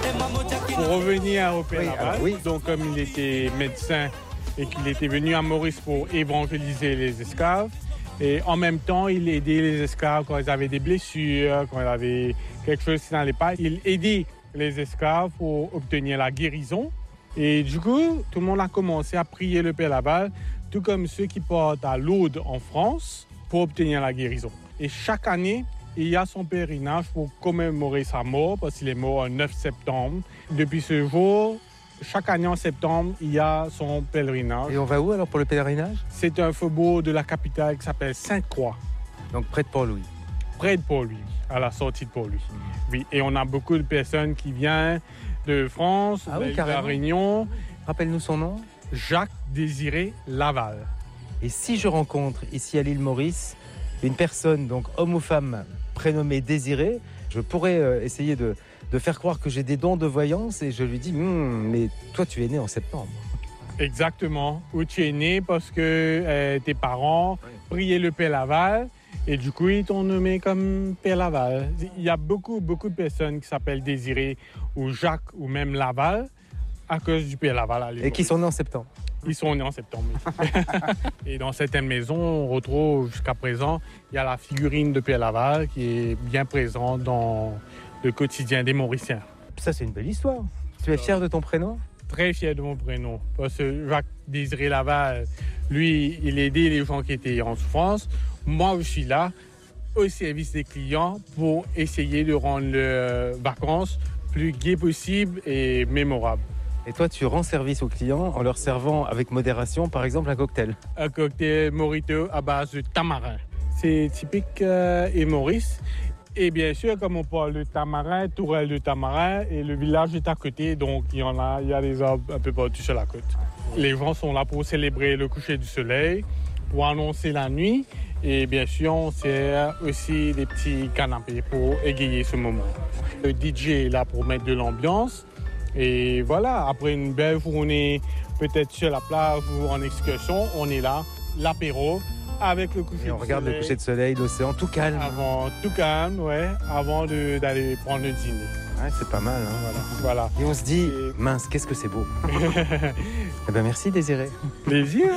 Pour revenir au Père Laval, oui. donc comme il était médecin et qu'il était venu à Maurice pour évangéliser les esclaves, et en même temps, il aidait les esclaves quand ils avaient des blessures, quand ils avaient quelque chose qui n'allait pas. Il aidait les esclaves pour obtenir la guérison. Et du coup, tout le monde a commencé à prier le Père Laval, tout comme ceux qui portent à Lourdes en France pour obtenir la guérison. Et chaque année, il y a son pèlerinage pour commémorer sa mort, parce qu'il est mort le 9 septembre. Depuis ce jour, chaque année en septembre, il y a son pèlerinage. Et on va où alors pour le pèlerinage? C'est un faubourg de la capitale qui s'appelle Sainte-Croix. Donc près de Port-Louis. Près de Port-Louis, à la sortie de Port-Louis. Oui, et on a beaucoup de personnes qui viennent de France, de la Réunion. Rappelle-nous son nom. Jacques Désiré Laval. Et si je rencontre ici à l'île Maurice une personne, donc homme ou femme, prénommée Désiré, je pourrais essayer de faire croire que j'ai des dons de voyance et je lui dis mais toi tu es né en septembre. Exactement, où tu es né parce que tes parents priaient le Père Laval et du coup ils t'ont nommé comme Père Laval. Il y a beaucoup de personnes qui s'appellent Désiré ou Jacques ou même Laval à cause du Père Laval. Et qui sont nés en septembre. Ils sont nés en septembre. Et dans certaines maisons, on retrouve jusqu'à présent, il y a la figurine de Père Laval qui est bien présente dans le quotidien des Mauriciens. Ça, c'est une belle histoire. Tu es fier de ton prénom? Très fier de mon prénom. Parce que Jacques Désiré Laval, lui, il aidait les gens qui étaient en souffrance. Moi, je suis là au service des clients pour essayer de rendre leurs vacances plus gaies possible et mémorables. Et toi, tu rends service aux clients en leur servant avec modération, par exemple, un cocktail. Un cocktail mojito à base de tamarin. C'est typique et Maurice. Et bien sûr, comme on parle de tamarin, tourelle de tamarin, et le village est à côté, donc il y a des arbres un peu partout sur la côte. Les gens sont là pour célébrer le coucher du soleil, pour annoncer la nuit, et bien sûr, on sert aussi des petits canapés pour égayer ce moment. Le DJ est là pour mettre de l'ambiance. Et voilà, après une belle journée, peut-être sur la plage ou en excursion, on est là, l'apéro, avec le coucher du soleil. Et on regarde le coucher de soleil, l'océan, tout calme. Avant d'aller prendre le dîner. Ouais, c'est pas mal. Hein. Voilà. Et on se dit, mince, qu'est-ce que c'est beau. Eh ben merci Désiré. Plaisir.